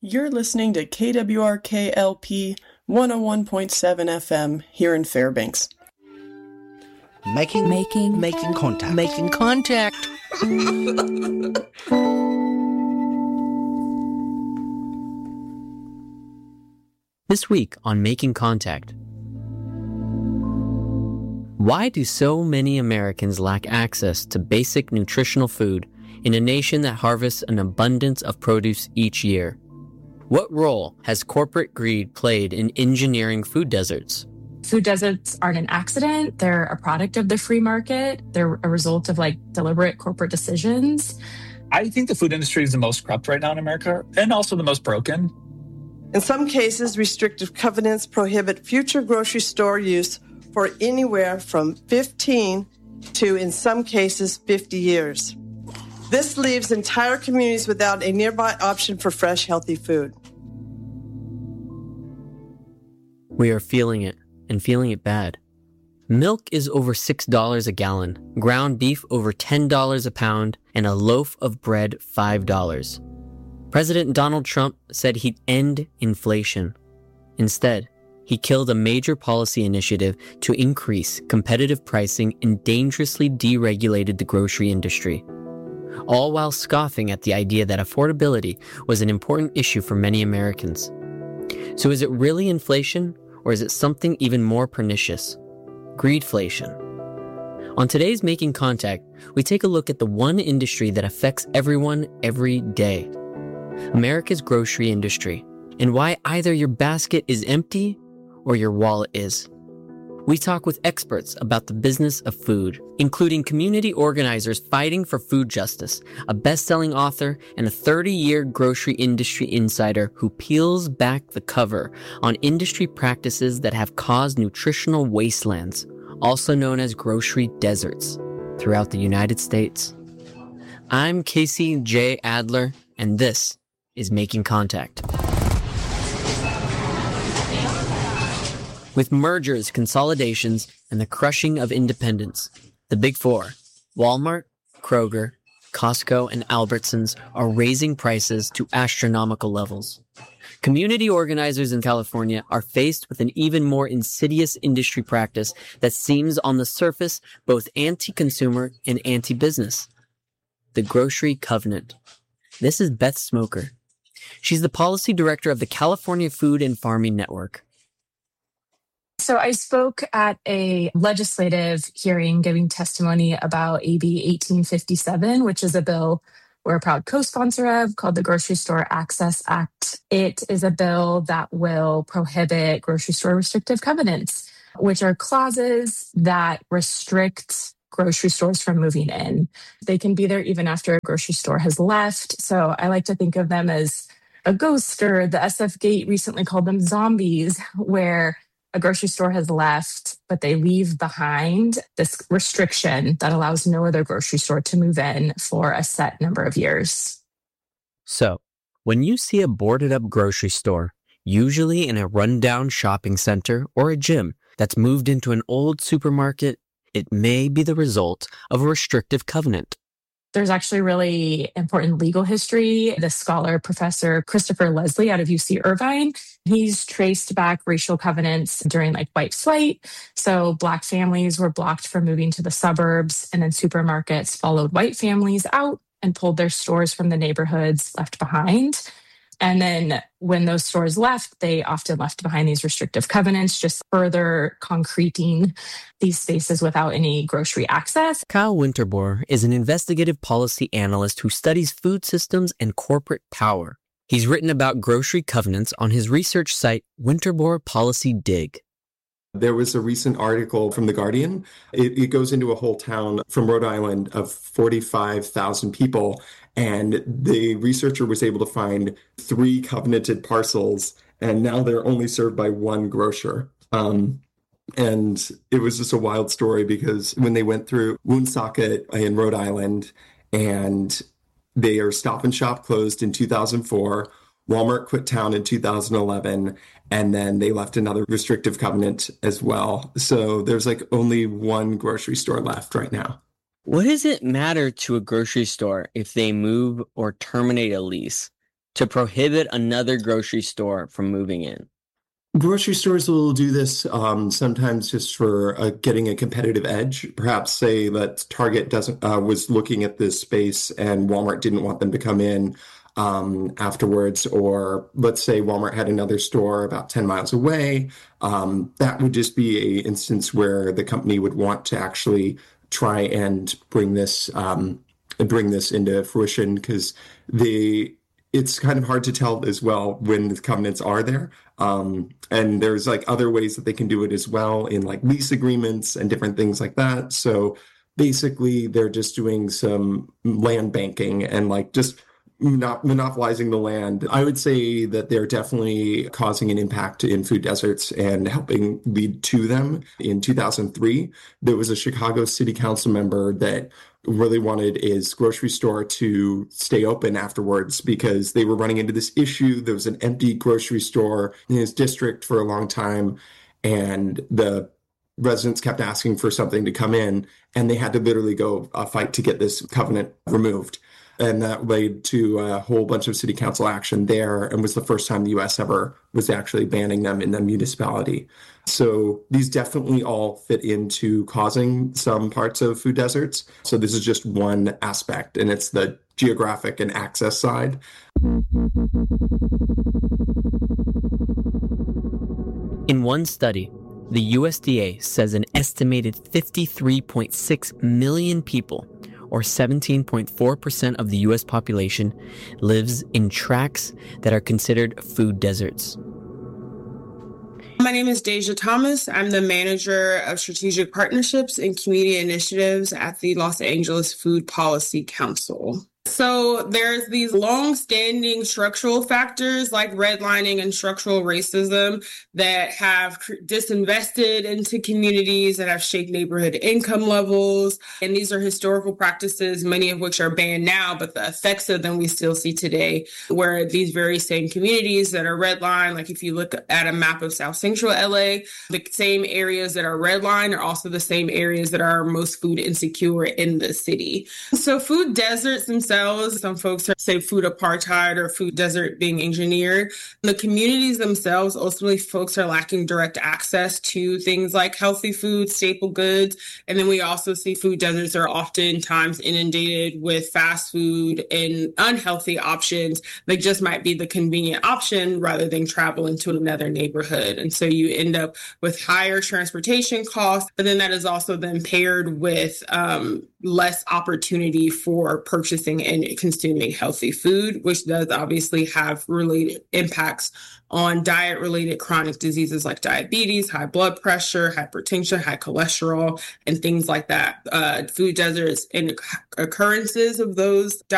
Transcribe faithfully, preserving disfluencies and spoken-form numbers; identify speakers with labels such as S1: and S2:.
S1: You're listening to K W R K L P one oh one point seven F M here in Fairbanks.
S2: Making, making, making contact.
S3: Making contact.
S4: This week on Making Contact. Why do so many Americans lack access to basic nutritional food in a nation that harvests an abundance of produce each year? What role has corporate greed played in engineering food deserts?
S5: Food deserts aren't an accident. They're a product of the free market. They're a result of like deliberate corporate decisions.
S6: I think the food industry is the most corrupt right now in America and also the most broken.
S7: In some cases, restrictive covenants prohibit future grocery store use for anywhere from fifteen to, in some cases, fifty years. This leaves entire communities without a nearby option for fresh, healthy food.
S4: We are feeling it, and feeling it bad. Milk is over six dollars a gallon, ground beef over ten dollars a pound, and a loaf of bread five dollars. President Donald Trump said he'd end inflation. Instead, he killed a major policy initiative to increase competitive pricing and dangerously deregulated the grocery industry, all while scoffing at the idea that affordability was an important issue for many Americans. So is it really inflation, or is it something even more pernicious? Greedflation. On today's Making Contact, we take a look at the one industry that affects everyone every day. America's grocery industry, and why either your basket is empty or your wallet is. We talk with experts about the business of food, including community organizers fighting for food justice, a best-selling author, and a thirty-year grocery industry insider who peels back the cover on industry practices that have caused nutritional wastelands, also known as grocery deserts, throughout the United States. I'm Casey J. Adler, and this is Making Contact. With mergers, consolidations, and the crushing of independence, the Big Four, Walmart, Kroger, Costco, and Albertsons are raising prices to astronomical levels. Community organizers in California are faced with an even more insidious industry practice that seems on the surface both anti-consumer and anti-business. The Grocery Covenant. This is Beth Smoker. She's the policy director of the California Food and Farming Network.
S5: So I spoke at a legislative hearing giving testimony about A B eighteen fifty-seven, which is a bill we're a proud co-sponsor of called the Grocery Store Access Act. It is a bill that will prohibit grocery store restrictive covenants, which are clauses that restrict grocery stores from moving in. They can be there even after a grocery store has left. So I like to think of them as a ghost, or the S F Gate recently called them zombies, where a grocery store has left, but they leave behind this restriction that allows no other grocery store to move in for a set number of years.
S4: So, when you see a boarded up grocery store, usually in a rundown shopping center or a gym that's moved into an old supermarket, it may be the result of a restrictive covenant.
S5: There's actually really important legal history. The scholar, Professor Christopher Leslie out of U C Irvine, he's traced back racial covenants during like white flight. So Black families were blocked from moving to the suburbs, and then supermarkets followed white families out and pulled their stores from the neighborhoods left behind. And then when those stores left, they often left behind these restrictive covenants, just further concreting these spaces without any grocery access.
S4: Kyle Winterbor is an investigative policy analyst who studies food systems and corporate power. He's written about grocery covenants on his research site, Winterbor Policy Dig.
S8: There was a recent article from The Guardian. It, it goes into a whole town from Rhode Island of forty-five thousand people. And the researcher was able to find three covenanted parcels, and now they're only served by one grocer. Um, and it was just a wild story because when they went through Woonsocket in Rhode Island, and their Stop and Shop closed in two thousand four, Walmart quit town in two thousand eleven, and then they left another restrictive covenant as well. So there's like only one grocery store left right now.
S4: What does it matter to a grocery store if they move or terminate a lease? to prohibit another grocery store from moving in?
S8: Grocery stores will do this um, sometimes just for uh, getting a competitive edge. Perhaps say that Target doesn't uh, was looking at this space and Walmart didn't want them to come in um, afterwards, or let's say Walmart had another store about ten miles away. Um, that would just be an instance where the company would want to actually try and bring this um, bring this into fruition, because the it's kind of hard to tell as well when the covenants are there. Um, and there's like other ways that they can do it as well in like lease agreements and different things like that. So basically they're just doing some land banking and like just not monopolizing the land. I would say that they're definitely causing an impact in food deserts and helping lead to them. In two thousand three, there was a Chicago City Council member that really wanted his grocery store to stay open afterwards because they were running into this issue. There was an empty grocery store in his district for a long time, and the residents kept asking for something to come in, and they had to literally go uh, fight to get this covenant removed. And that led to a whole bunch of city council action there, and was the first time the U S ever was actually banning them in the municipality. So these definitely all fit into causing some parts of food deserts. So this is just one aspect, and it's the geographic and access side.
S4: In one study, the U S D A says an estimated fifty-three point six million people, or seventeen point four percent of the U S population, lives in tracts that are considered food deserts.
S3: My name is Deja Thomas. I'm the manager of strategic partnerships and community initiatives at the Los Angeles Food Policy Council. So there's these long-standing structural factors like redlining and structural racism that have disinvested into communities and have shaped neighborhood income levels. And these are historical practices, many of which are banned now, but the effects of them we still see today, where these very same communities that are redlined, like if you look at a map of South Central L A, the same areas that are redlined are also the same areas that are most food insecure in the city. So food deserts themselves, some folks say food apartheid or food desert being engineered. The communities themselves, ultimately, folks are lacking direct access to things like healthy food, staple goods. And then we also see food deserts are oftentimes inundated with fast food and unhealthy options that just might be the convenient option rather than traveling to another neighborhood. And so you end up with higher transportation costs, but then that is also then paired with um, less opportunity for purchasing and consuming healthy food, which does obviously have related impacts on diet-related chronic diseases like diabetes, high blood pressure, hypertension, high cholesterol, and things like that. Uh, food deserts and occurrences of those